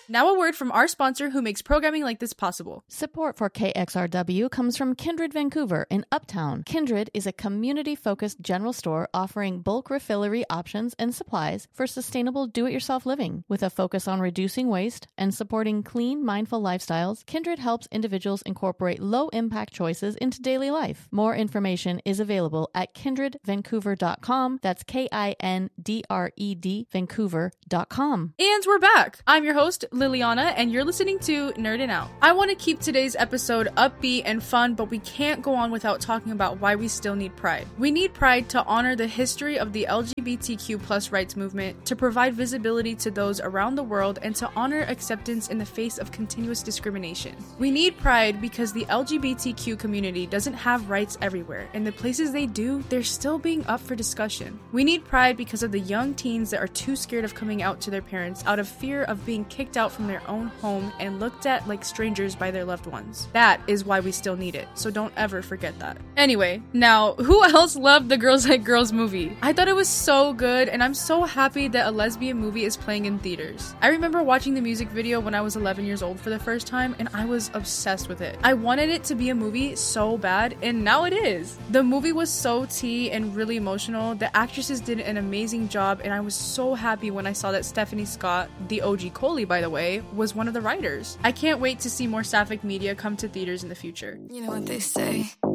Now a word from our sponsor who makes programming like this possible. Support for KXRW comes from Kindred Vancouver in Uptown. Kindred is a community-focused general store offering bulk refillery options and supplies for sustainable do-it-yourself living. With a focus on reducing waste and supporting clean, mindful lifestyles, Kindred helps individuals incorporate low-impact choices into daily life. More information is available at kindredvancouver.com. That's KINDRED Vancouver.com. And we're back. I'm your host, Liliana, and you're listening to Nerdin' Out. I want to keep today's episode upbeat and fun, but we can't go on without talking about why we still need Pride. We need Pride to honor the history of the LGBTQ plus rights movement, to provide visibility to those around the world, and to honor acceptance in the face of continuous discrimination. We need Pride because the LGBTQ community doesn't have rights everywhere, and the places they do, they're still being up for discussion. We need Pride because of the young teens that are too scared of coming out to their parents out of fear of being kicked out from their own home and looked at like strangers by their loved ones. That is why we still need it, so don't ever forget that. Anyway, now, who else loved the Girls Like Girls movie? I thought it was so good, and I'm so happy that a lesbian movie is playing in theaters. I remember watching the music video when I was 11 years old for the first time, and I was obsessed with it. I wanted it to be a movie so bad, and now it is. The movie was so tea and really emotional. The actresses did an amazing job, and I was so happy when I saw that Stephanie Scott, the OG Coley by the way, was one of the writers. I can't wait to see more sapphic media come to theaters in the future. You know what they say,